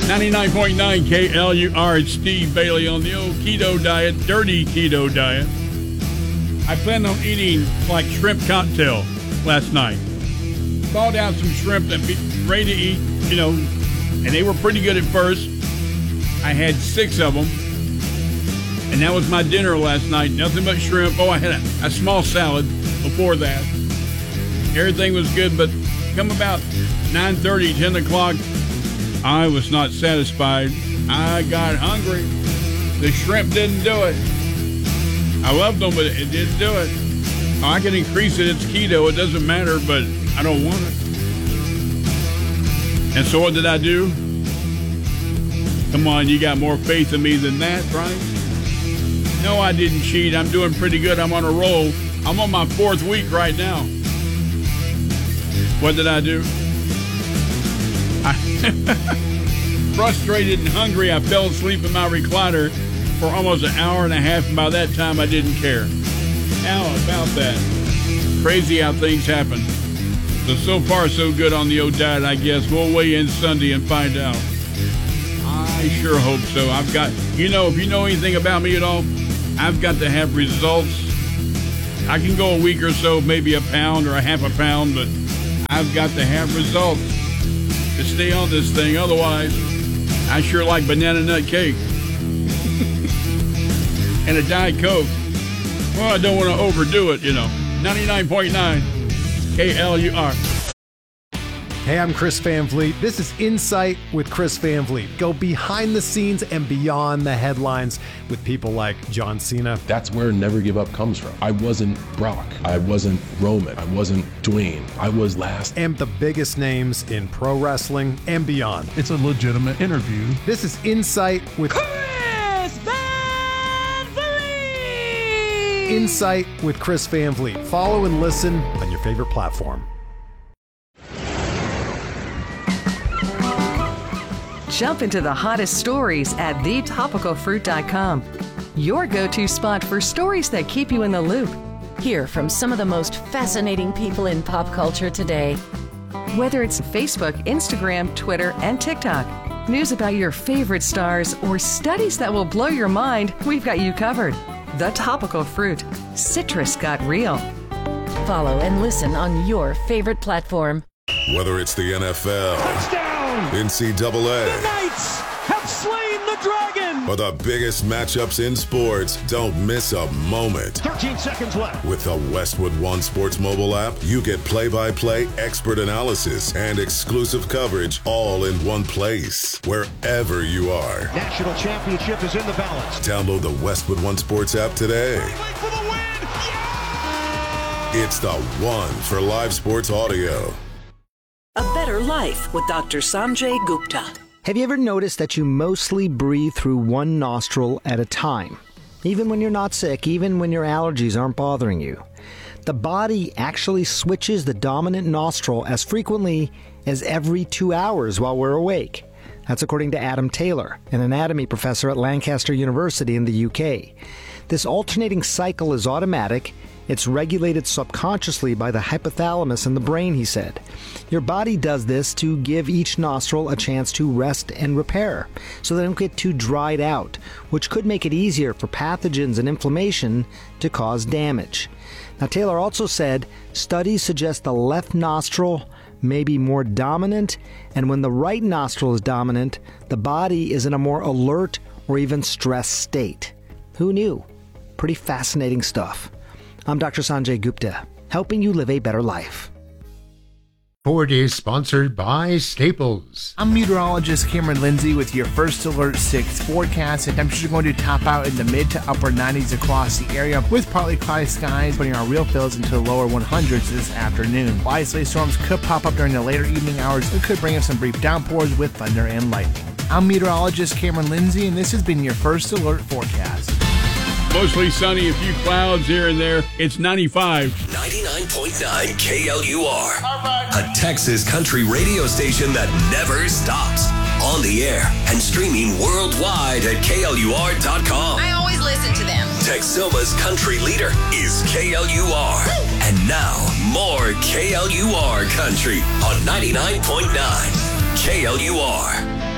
99.9 KLUR. It's Steve Bailey on the old keto diet, dirty keto diet. I planned on eating like shrimp cocktail last night. Bought out some shrimp that be ready to eat, and they were pretty good at first. I had 6 of them, and that was my dinner last night. Nothing but shrimp. Oh, I had a small salad before that. Everything was good, but come about 9:30, 10 o'clock, I was not satisfied. I got hungry. The shrimp didn't do it. I loved them, but it didn't do it. I can increase it. It's keto. It doesn't matter, but I don't want it. And so what did I do? Come on, you got more faith in me than that, right? No, I didn't cheat. I'm doing pretty good. I'm on a roll. I'm on my 4th week right now. What did I do? Frustrated and hungry, I fell asleep in my recliner for almost an hour and a half, and by that time I didn't care. How about that? Crazy how things happen. So far so good on the old diet, I guess. We'll weigh in Sunday and find out. I sure hope so. I've got, if you know anything about me at all, I've got to have results. I can go a week or so, maybe a pound or a half a pound, but I've got to have results to stay on this thing. Otherwise, I sure like banana nut cake and a Diet Coke. Well, I don't want to overdo it, 99.9 KLUR. Hey, I'm Chris Van Vliet. This is Insight with Chris Van Vliet. Go behind the scenes and beyond the headlines with people like John Cena. That's where Never Give Up comes from. I wasn't Brock. I wasn't Roman. I wasn't Dwayne. I was last. And the biggest names in pro wrestling and beyond. It's a legitimate interview. This is Insight with Chris Van Vliet. Insight with Chris Van Vliet. Follow and listen on your favorite platform. Jump into the hottest stories at thetopicalfruit.com. Your go-to spot for stories that keep you in the loop. Hear from some of the most fascinating people in pop culture today. Whether it's Facebook, Instagram, Twitter, and TikTok, news about your favorite stars, or studies that will blow your mind, we've got you covered. The Topical Fruit. Citrus got real. Follow and listen on your favorite platform. Whether it's the NFL, Touchdown! NCAA, The Knights have slain the dragon! or the biggest matchups in sports, don't miss a moment. 13 seconds left. With the Westwood One Sports mobile app, you get play-by-play expert analysis and exclusive coverage all in one place, wherever you are. National championship is in the balance. Download the Westwood One Sports app today. For the win! It's the one for live sports audio. A Better Life with Dr. Sanjay Gupta. Have you ever noticed that you mostly breathe through one nostril at a time? Even when you're not sick, even when your allergies aren't bothering you. The body actually switches the dominant nostril as frequently as every 2 hours while we're awake. That's according to Adam Taylor, an anatomy professor at Lancaster University in the UK. This alternating cycle is automatic. It's regulated subconsciously by the hypothalamus in the brain, he said. Your body does this to give each nostril a chance to rest and repair, so they don't get too dried out, which could make it easier for pathogens and inflammation to cause damage. Now, Taylor also said studies suggest the left nostril may be more dominant, and when the right nostril is dominant, the body is in a more alert or even stressed state. Who knew? Pretty fascinating stuff. I'm Dr. Sanjay Gupta, helping you live a better life. Ford is sponsored by Staples. I'm meteorologist Cameron Lindsay with your First Alert 6 forecast. And temperatures are going to top out in the mid to upper 90s across the area with partly cloudy skies, putting our real feels into the lower 100s this afternoon. While isolated storms could pop up during the later evening hours, it could bring us some brief downpours with thunder and lightning. I'm meteorologist Cameron Lindsay, and this has been your First Alert forecast. Mostly sunny, a few clouds here and there. It's 95. 99.9 KLUR. A Texas country radio station that never stops. On the air and streaming worldwide at KLUR.com. I always listen to them. Texoma's country leader is KLUR. Woo! And now, more KLUR country on 99.9 KLUR.